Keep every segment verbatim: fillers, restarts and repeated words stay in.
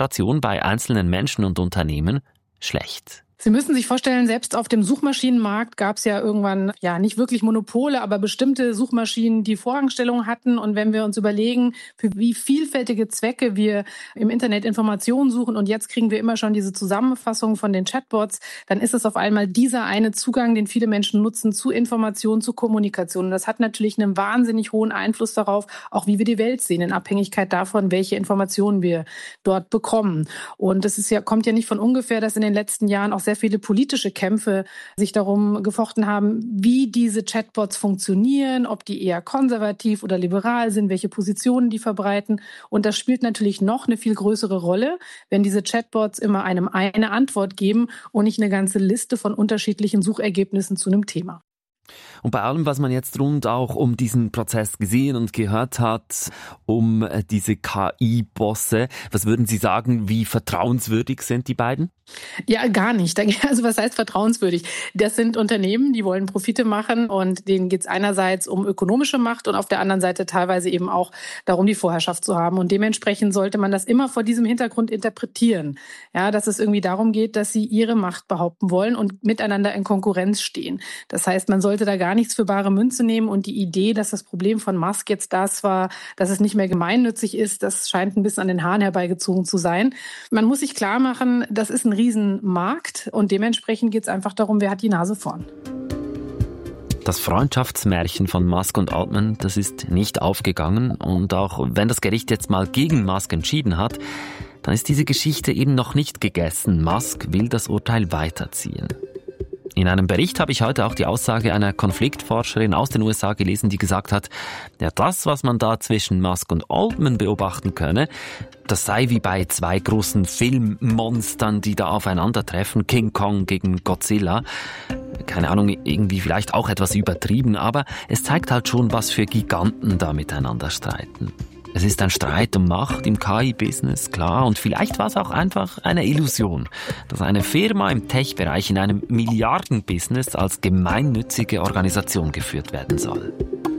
Konzentration bei einzelnen Menschen und Unternehmen schlecht. Sie müssen sich vorstellen, selbst auf dem Suchmaschinenmarkt gab es ja irgendwann, ja nicht wirklich Monopole, aber bestimmte Suchmaschinen, die Vorrangstellung hatten. Und wenn wir uns überlegen, für wie vielfältige Zwecke wir im Internet Informationen suchen und jetzt kriegen wir immer schon diese Zusammenfassung von den Chatbots, dann ist es auf einmal dieser eine Zugang, den viele Menschen nutzen zu Informationen, zu Kommunikation. Und das hat natürlich einen wahnsinnig hohen Einfluss darauf, auch wie wir die Welt sehen, in Abhängigkeit davon, welche Informationen wir dort bekommen. Und es ist ja, kommt ja nicht von ungefähr, dass in den letzten Jahren auch sehr sehr viele politische Kämpfe sich darum gefochten haben, wie diese Chatbots funktionieren, ob die eher konservativ oder liberal sind, welche Positionen die verbreiten. Und das spielt natürlich noch eine viel größere Rolle, wenn diese Chatbots immer einem eine Antwort geben und nicht eine ganze Liste von unterschiedlichen Suchergebnissen zu einem Thema. Und bei allem, was man jetzt rund auch um diesen Prozess gesehen und gehört hat, um diese K I-Bosse, was würden Sie sagen, wie vertrauenswürdig sind die beiden? Ja, gar nicht. Also was heißt vertrauenswürdig? Das sind Unternehmen, die wollen Profite machen und denen geht es einerseits um ökonomische Macht und auf der anderen Seite teilweise eben auch darum, die Vorherrschaft zu haben. Und dementsprechend sollte man das immer vor diesem Hintergrund interpretieren. Ja, dass es irgendwie darum geht, dass sie ihre Macht behaupten wollen und miteinander in Konkurrenz stehen. Das heißt, man sollte da gar nichts für bare Münze nehmen und die Idee, dass das Problem von Musk jetzt das war, dass es nicht mehr gemeinnützig ist, das scheint ein bisschen an den Haaren herbeigezogen zu sein. Man muss sich klar machen, das ist ein Riesenmarkt und dementsprechend geht es einfach darum, wer hat die Nase vorn. Das Freundschaftsmärchen von Musk und Altman, das ist nicht aufgegangen und auch wenn das Gericht jetzt mal gegen Musk entschieden hat, dann ist diese Geschichte eben noch nicht gegessen. Musk will das Urteil weiterziehen. In einem Bericht habe ich heute auch die Aussage einer Konfliktforscherin aus den U S A gelesen, die gesagt hat, ja, das, was man da zwischen Musk und Altman beobachten könne, das sei wie bei zwei großen Filmmonstern, die da aufeinandertreffen, King Kong gegen Godzilla. Keine Ahnung, irgendwie vielleicht auch etwas übertrieben, aber es zeigt halt schon, was für Giganten da miteinander streiten. Es ist ein Streit um Macht im K I-Business, klar, und vielleicht war es auch einfach eine Illusion, dass eine Firma im Tech-Bereich in einem Milliarden-Business als gemeinnützige Organisation geführt werden soll.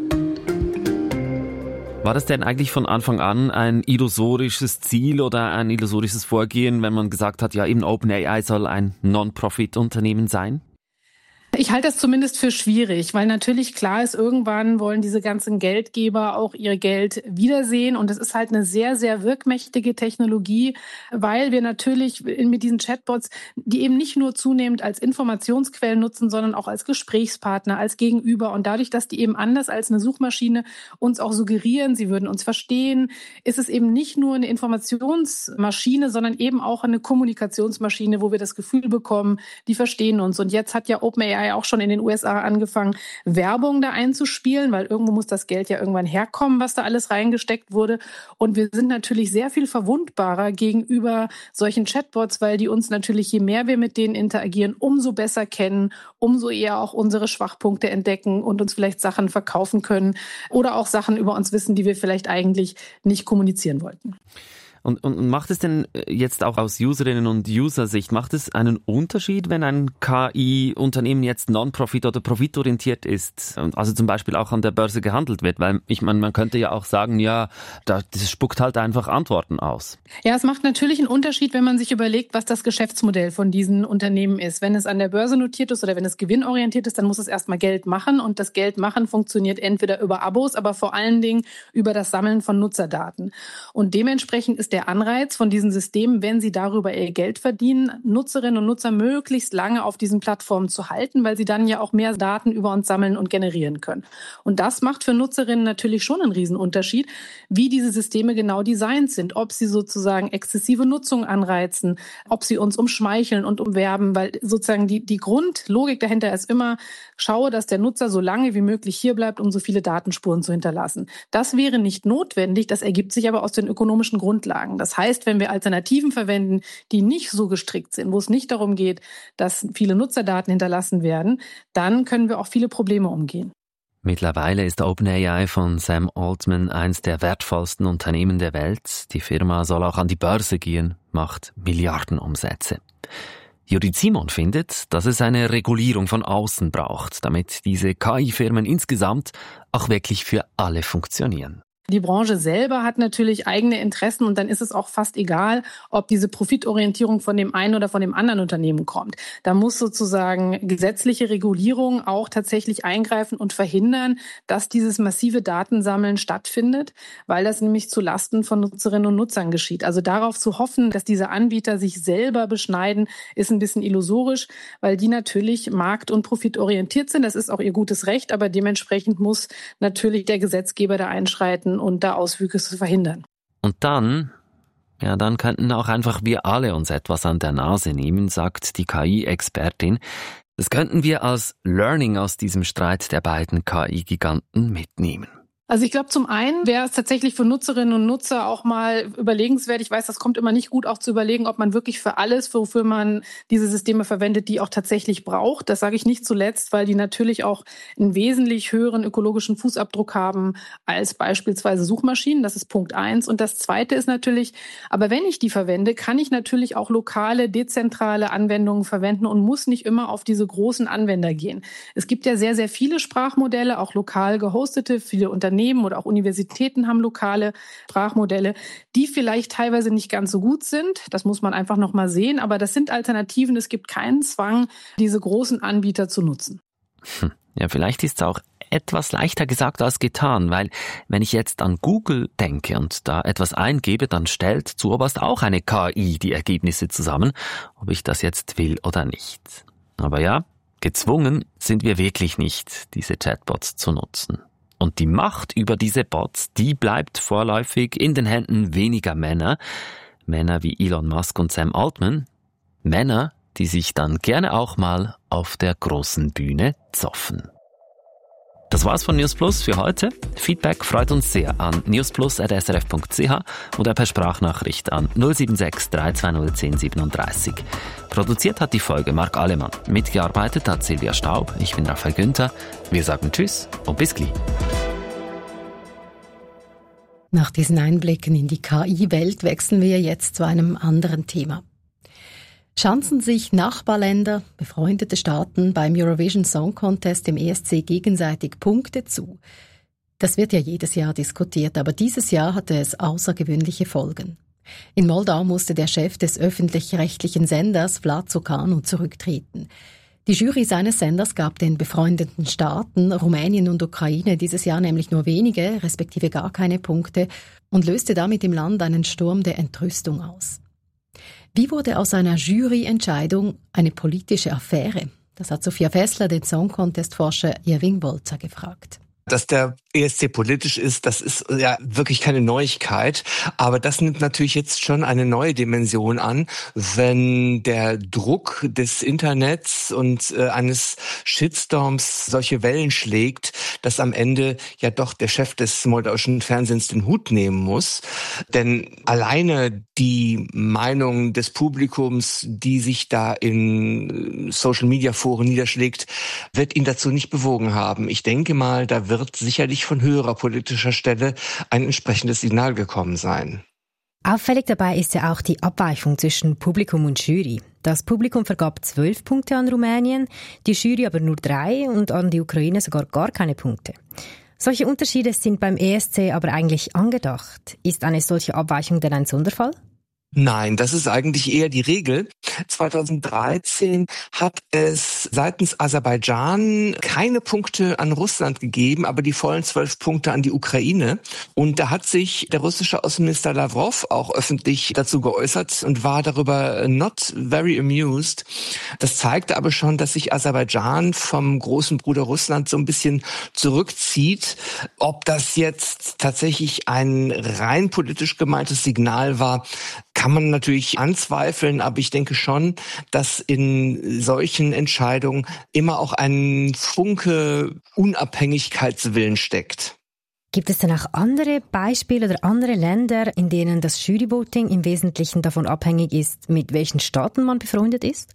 War das denn eigentlich von Anfang an ein illusorisches Ziel oder ein illusorisches Vorgehen, wenn man gesagt hat, ja, eben OpenAI soll ein Non-Profit-Unternehmen sein? Ich halte das zumindest für schwierig, weil natürlich klar ist, irgendwann wollen diese ganzen Geldgeber auch ihr Geld wiedersehen und es ist halt eine sehr, sehr wirkmächtige Technologie, weil wir natürlich mit diesen Chatbots, die eben nicht nur zunehmend als Informationsquellen nutzen, sondern auch als Gesprächspartner, als Gegenüber und dadurch, dass die eben anders als eine Suchmaschine uns auch suggerieren, sie würden uns verstehen, ist es eben nicht nur eine Informationsmaschine, sondern eben auch eine Kommunikationsmaschine, wo wir das Gefühl bekommen, die verstehen uns und jetzt hat ja OpenAI auch schon in den U S A angefangen, Werbung da einzuspielen, weil irgendwo muss das Geld ja irgendwann herkommen, was da alles reingesteckt wurde. Und wir sind natürlich sehr viel verwundbarer gegenüber solchen Chatbots, weil die uns natürlich, je mehr wir mit denen interagieren, umso besser kennen, umso eher auch unsere Schwachpunkte entdecken und uns vielleicht Sachen verkaufen können oder auch Sachen über uns wissen, die wir vielleicht eigentlich nicht kommunizieren wollten. Und, und macht es denn jetzt auch aus Userinnen und User-Sicht, macht es einen Unterschied, wenn ein K I-Unternehmen jetzt non-profit oder profitorientiert ist, also zum Beispiel auch an der Börse gehandelt wird? Weil ich meine, man könnte ja auch sagen, ja, das spuckt halt einfach Antworten aus. Ja, es macht natürlich einen Unterschied, wenn man sich überlegt, was das Geschäftsmodell von diesen Unternehmen ist. Wenn es an der Börse notiert ist oder wenn es gewinnorientiert ist, dann muss es erstmal Geld machen und das Geld machen funktioniert entweder über Abos, aber vor allen Dingen über das Sammeln von Nutzerdaten. Und dementsprechend ist der Anreiz von diesen Systemen, wenn sie darüber ihr Geld verdienen, Nutzerinnen und Nutzer möglichst lange auf diesen Plattformen zu halten, weil sie dann ja auch mehr Daten über uns sammeln und generieren können. Und das macht für Nutzerinnen natürlich schon einen Riesenunterschied, wie diese Systeme genau designt sind, ob sie sozusagen exzessive Nutzung anreizen, ob sie uns umschmeicheln und umwerben, weil sozusagen die, die Grundlogik dahinter ist immer, schaue, dass der Nutzer so lange wie möglich hier bleibt, um so viele Datenspuren zu hinterlassen. Das wäre nicht notwendig, das ergibt sich aber aus den ökonomischen Grundlagen. Das heißt, wenn wir Alternativen verwenden, die nicht so gestrickt sind, wo es nicht darum geht, dass viele Nutzerdaten hinterlassen werden, dann können wir auch viele Probleme umgehen. Mittlerweile ist OpenAI von Sam Altman eines der wertvollsten Unternehmen der Welt. Die Firma soll auch an die Börse gehen, macht Milliardenumsätze. Judith Simon findet, dass es eine Regulierung von außen braucht, damit diese K I-Firmen insgesamt auch wirklich für alle funktionieren. Die Branche selber hat natürlich eigene Interessen und dann ist es auch fast egal, ob diese Profitorientierung von dem einen oder von dem anderen Unternehmen kommt. Da muss sozusagen gesetzliche Regulierung auch tatsächlich eingreifen und verhindern, dass dieses massive Datensammeln stattfindet, weil das nämlich zu Lasten von Nutzerinnen und Nutzern geschieht. Also darauf zu hoffen, dass diese Anbieter sich selber beschneiden, ist ein bisschen illusorisch, weil die natürlich markt- und profitorientiert sind. Das ist auch ihr gutes Recht, aber dementsprechend muss natürlich der Gesetzgeber da einschreiten und da Auswüchse zu verhindern. Und dann, ja, dann könnten auch einfach wir alle uns etwas an der Nase nehmen, sagt die K I-Expertin. Das könnten wir als Learning aus diesem Streit der beiden K I-Giganten mitnehmen. Also ich glaube, zum einen wäre es tatsächlich für Nutzerinnen und Nutzer auch mal überlegenswert. Ich weiß, das kommt immer nicht gut, auch zu überlegen, ob man wirklich für alles, wofür man diese Systeme verwendet, die auch tatsächlich braucht. Das sage ich nicht zuletzt, weil die natürlich auch einen wesentlich höheren ökologischen Fußabdruck haben als beispielsweise Suchmaschinen. Das ist Punkt eins. Und das Zweite ist natürlich, aber wenn ich die verwende, kann ich natürlich auch lokale, dezentrale Anwendungen verwenden und muss nicht immer auf diese großen Anwender gehen. Es gibt ja sehr, sehr viele Sprachmodelle, auch lokal gehostete, viele Unternehmen oder auch Universitäten haben lokale Sprachmodelle, die vielleicht teilweise nicht ganz so gut sind. Das muss man einfach noch mal sehen. Aber das sind Alternativen. Es gibt keinen Zwang, diese großen Anbieter zu nutzen. Hm. Ja, vielleicht ist es auch etwas leichter gesagt als getan, weil wenn ich jetzt an Google denke und da etwas eingebe, dann stellt zuoberst auch eine K I die Ergebnisse zusammen, ob ich das jetzt will oder nicht. Aber ja, gezwungen sind wir wirklich nicht, diese Chatbots zu nutzen. Und die Macht über diese Bots, die bleibt vorläufig in den Händen weniger Männer. Männer wie Elon Musk und Sam Altman. Männer, die sich dann gerne auch mal auf der großen Bühne zoffen. Das war's von News Plus für heute. Feedback freut uns sehr an newsplus at s r f punkt c h oder per Sprachnachricht an null sieben sechs drei zwei null eins null drei sieben. Produziert hat die Folge Marc Alemann. Mitgearbeitet hat Silvia Staub. Ich bin Raphael Günther. Wir sagen Tschüss und bis gleich. Nach diesen Einblicken in die K I-Welt wechseln wir jetzt zu einem anderen Thema. Schanzen sich Nachbarländer, befreundete Staaten beim Eurovision Song Contest im E S C gegenseitig Punkte zu? Das wird ja jedes Jahr diskutiert, aber dieses Jahr hatte es außergewöhnliche Folgen. In Moldau musste der Chef des öffentlich-rechtlichen Senders Vlad Sucanu zurücktreten. Die Jury seines Senders gab den befreundeten Staaten Rumänien und Ukraine dieses Jahr nämlich nur wenige, respektive gar keine Punkte und löste damit im Land einen Sturm der Entrüstung aus. Wie wurde aus einer Juryentscheidung eine politische Affäre? Das hat Sophia Fessler den Song-Contest-Forscher Irving Bolzer gefragt. Dass der E S C politisch ist, das ist ja wirklich keine Neuigkeit. Aber das nimmt natürlich jetzt schon eine neue Dimension an, wenn der Druck des Internets und äh, eines Shitstorms solche Wellen schlägt, dass am Ende ja doch der Chef des moldauischen Fernsehens den Hut nehmen muss. Denn alleine die Meinung des Publikums, die sich da in Social-Media-Foren niederschlägt, wird ihn dazu nicht bewogen haben. Ich denke mal, da wird sicherlich von höherer politischer Stelle ein entsprechendes Signal gekommen sein. Auffällig dabei ist ja auch die Abweichung zwischen Publikum und Jury. Das Publikum vergab zwölf Punkte an Rumänien, die Jury aber nur drei und an die Ukraine sogar gar keine Punkte. Solche Unterschiede sind beim E S C aber eigentlich angedacht. Ist eine solche Abweichung denn ein Sonderfall? Nein, das ist eigentlich eher die Regel. zweitausenddreizehn hat es seitens Aserbaidschan keine Punkte an Russland gegeben, aber die vollen zwölf Punkte an die Ukraine. Und da hat sich der russische Außenminister Lavrov auch öffentlich dazu geäußert und war darüber not very amused. Das zeigte aber schon, dass sich Aserbaidschan vom großen Bruder Russland so ein bisschen zurückzieht. Ob das jetzt tatsächlich ein rein politisch gemeintes Signal war, kann man natürlich anzweifeln, aber ich denke schon, dass in solchen Entscheidungen immer auch ein Funke Unabhängigkeitswillen steckt. Gibt es denn auch andere Beispiele oder andere Länder, in denen das Juryvoting im Wesentlichen davon abhängig ist, mit welchen Staaten man befreundet ist?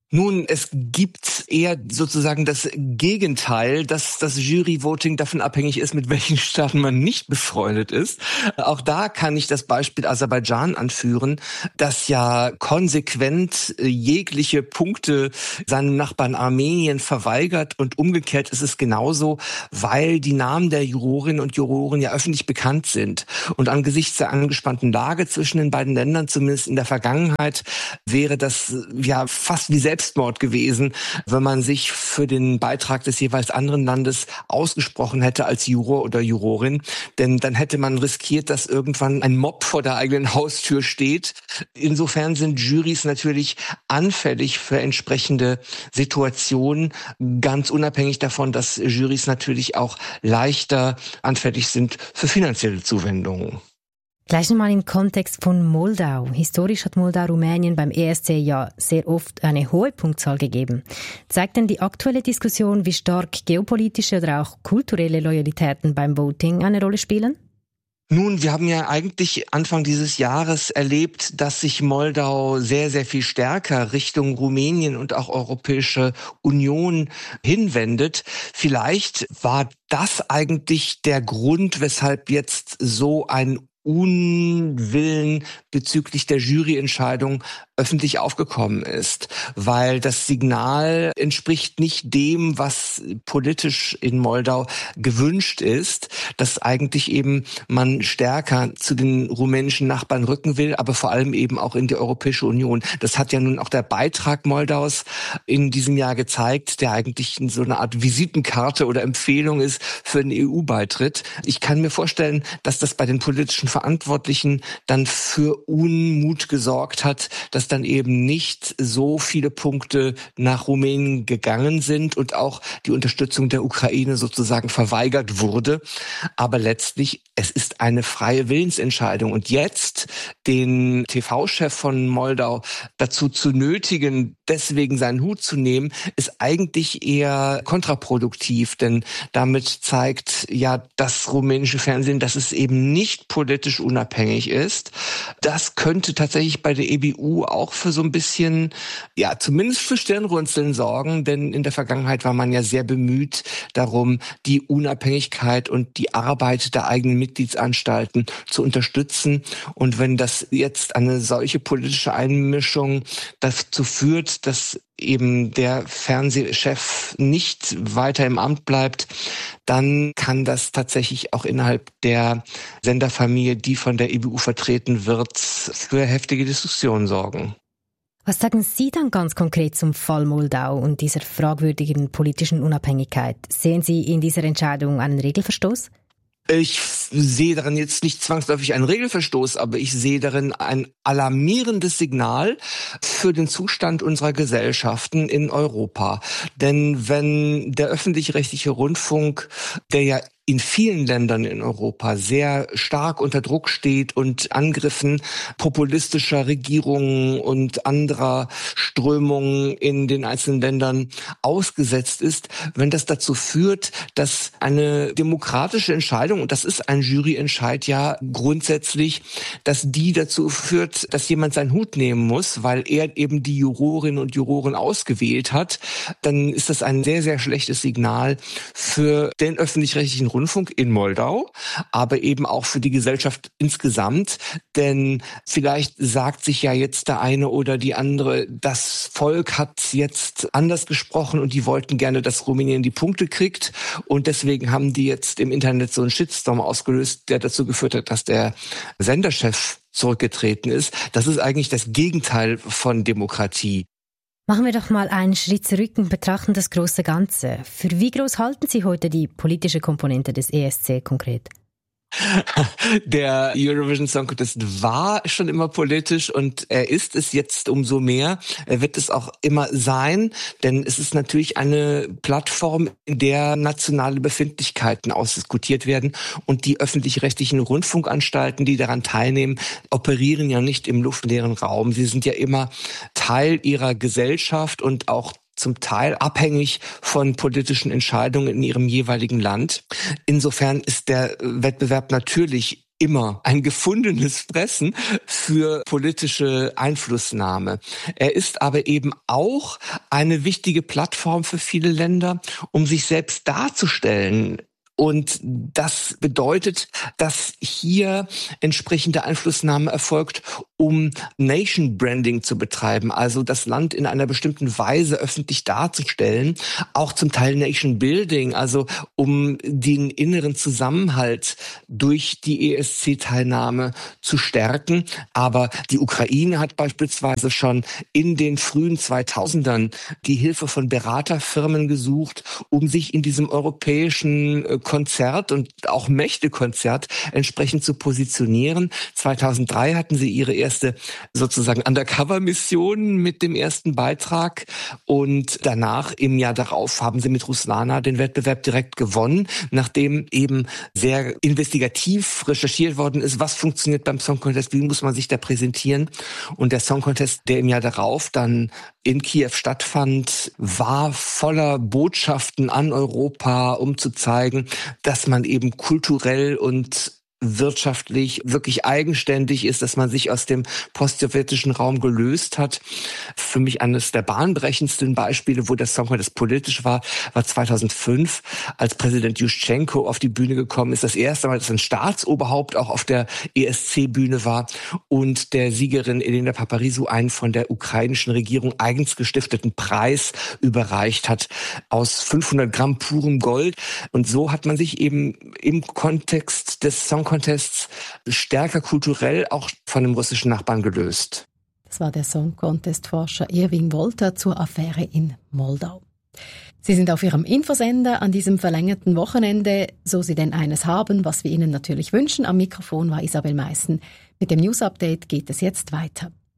Nun, es gibt eher sozusagen das Gegenteil, dass das Jury-Voting davon abhängig ist, mit welchen Staaten man nicht befreundet ist. Auch da kann ich das Beispiel Aserbaidschan anführen, das ja konsequent jegliche Punkte seinem Nachbarn Armenien verweigert, und umgekehrt ist es genauso, weil die Namen der Jurorinnen und Juroren ja öffentlich bekannt sind. Und angesichts der angespannten Lage zwischen den beiden Ländern, zumindest in der Vergangenheit, wäre das ja fast wie selbst Selbstmord gewesen, wenn man sich für den Beitrag des jeweils anderen Landes ausgesprochen hätte als Juror oder Jurorin. Denn dann hätte man riskiert, dass irgendwann ein Mob vor der eigenen Haustür steht. Insofern sind Jurys natürlich anfällig für entsprechende Situationen, ganz unabhängig davon, dass Jurys natürlich auch leichter anfällig sind für finanzielle Zuwendungen. Gleich nochmal im Kontext von Moldau. Historisch hat Moldau Rumänien beim E S C ja sehr oft eine hohe Punktzahl gegeben. Zeigt denn die aktuelle Diskussion, wie stark geopolitische oder auch kulturelle Loyalitäten beim Voting eine Rolle spielen? Nun, wir haben ja eigentlich Anfang dieses Jahres erlebt, dass sich Moldau sehr, sehr viel stärker Richtung Rumänien und auch Europäische Union hinwendet. Vielleicht war das eigentlich der Grund, weshalb jetzt so ein Unwillen bezüglich der Juryentscheidung öffentlich aufgekommen ist, weil das Signal entspricht nicht dem, was politisch in Moldau gewünscht ist, dass eigentlich eben man stärker zu den rumänischen Nachbarn rücken will, aber vor allem eben auch in die Europäische Union. Das hat ja nun auch der Beitrag Moldaus in diesem Jahr gezeigt, der eigentlich so eine Art Visitenkarte oder Empfehlung ist für den E U-Beitritt. Ich kann mir vorstellen, dass das bei den politischen Verantwortlichen dann für Unmut gesorgt hat, dass dann eben nicht so viele Punkte nach Rumänien gegangen sind und auch die Unterstützung der Ukraine sozusagen verweigert wurde. Aber letztlich, es ist eine freie Willensentscheidung. Und jetzt den T V-Chef von Moldau dazu zu nötigen, deswegen seinen Hut zu nehmen, ist eigentlich eher kontraproduktiv. Denn damit zeigt ja das rumänische Fernsehen, dass es eben nicht politisch unabhängig ist. Das könnte tatsächlich bei der E B U auch für so ein bisschen, ja, zumindest für Stirnrunzeln sorgen, denn in der Vergangenheit war man ja sehr bemüht darum, die Unabhängigkeit und die Arbeit der eigenen Mitgliedsanstalten zu unterstützen. Und wenn das jetzt eine solche politische Einmischung dazu führt, dass eben der Fernsehchef nicht weiter im Amt bleibt, dann kann das tatsächlich auch innerhalb der Senderfamilie, die von der E B U vertreten wird, für heftige Diskussionen sorgen. Was sagen Sie dann ganz konkret zum Fall Moldau und dieser fragwürdigen politischen Unabhängigkeit? Sehen Sie in dieser Entscheidung einen Regelverstoß? Ich sehe darin jetzt nicht zwangsläufig einen Regelverstoß, aber ich sehe darin ein alarmierendes Signal für den Zustand unserer Gesellschaften in Europa. Denn wenn der öffentlich-rechtliche Rundfunk, der ja in vielen Ländern in Europa sehr stark unter Druck steht und Angriffen populistischer Regierungen und anderer Strömungen in den einzelnen Ländern ausgesetzt ist, wenn das dazu führt, dass eine demokratische Entscheidung, und das ist ein Juryentscheid ja grundsätzlich, dass die dazu führt, dass jemand seinen Hut nehmen muss, weil er eben die Jurorinnen und Juroren ausgewählt hat, dann ist das ein sehr, sehr schlechtes Signal für den öffentlich-rechtlichen Rundfunk in Moldau, aber eben auch für die Gesellschaft insgesamt. Denn vielleicht sagt sich ja jetzt der eine oder die andere, das Volk hat jetzt anders gesprochen und die wollten gerne, dass Rumänien die Punkte kriegt. Und deswegen haben die jetzt im Internet so einen Shitstorm ausgelöst, der dazu geführt hat, dass der Senderchef zurückgetreten ist. Das ist eigentlich das Gegenteil von Demokratie. Machen wir doch mal einen Schritt zurück und betrachten das große Ganze. Für wie groß halten Sie heute die politische Komponente des E S C konkret? Der Eurovision Song Contest war schon immer politisch und er ist es jetzt umso mehr. Er wird es auch immer sein, denn es ist natürlich eine Plattform, in der nationale Befindlichkeiten ausdiskutiert werden und die öffentlich-rechtlichen Rundfunkanstalten, die daran teilnehmen, operieren ja nicht im luftleeren Raum. Sie sind ja immer Teil ihrer Gesellschaft und auch zum Teil abhängig von politischen Entscheidungen in ihrem jeweiligen Land. Insofern ist der Wettbewerb natürlich immer ein gefundenes Fressen für politische Einflussnahme. Er ist aber eben auch eine wichtige Plattform für viele Länder, um sich selbst darzustellen. Und das bedeutet, dass hier entsprechende Einflussnahme erfolgt, um Nation Branding zu betreiben, also das Land in einer bestimmten Weise öffentlich darzustellen, auch zum Teil Nation Building, also um den inneren Zusammenhalt durch die E S C-Teilnahme zu stärken. Aber die Ukraine hat beispielsweise schon in den frühen zweitausendern die Hilfe von Beraterfirmen gesucht, um sich in diesem europäischen Konzert und auch Mächtekonzert entsprechend zu positionieren. zweitausenddrei hatten sie ihre erste sozusagen Undercover-Mission mit dem ersten Beitrag und danach im Jahr darauf haben sie mit Ruslana den Wettbewerb direkt gewonnen, nachdem eben sehr investigativ recherchiert worden ist, was funktioniert beim Song Contest, wie muss man sich da präsentieren. Und der Song Contest, der im Jahr darauf dann in Kiew stattfand, war voller Botschaften an Europa, um zu zeigen, dass man eben kulturell und wirtschaftlich wirklich eigenständig ist, dass man sich aus dem postsowjetischen Raum gelöst hat. Für mich eines der bahnbrechendsten Beispiele, wo der Song Contest politisch war, war zweitausendfünf, als Präsident Juschenko auf die Bühne gekommen ist. Das erste Mal, dass ein Staatsoberhaupt auch auf der E S C-Bühne war und der Siegerin Elena Paparizou einen von der ukrainischen Regierung eigens gestifteten Preis überreicht hat aus fünfhundert Gramm purem Gold. Und so hat man sich eben im Kontext des Song Contests stärker kulturell auch von dem russischen Nachbarn gelöst. Das war der Song Contest-Forscher Erwin Wolter zur Affäre in Moldau. Sie sind auf Ihrem Infosender an diesem verlängerten Wochenende, so Sie denn eines haben, was wir Ihnen natürlich wünschen. Am Mikrofon war Isabel Meissen. Mit dem News-Update geht es jetzt weiter.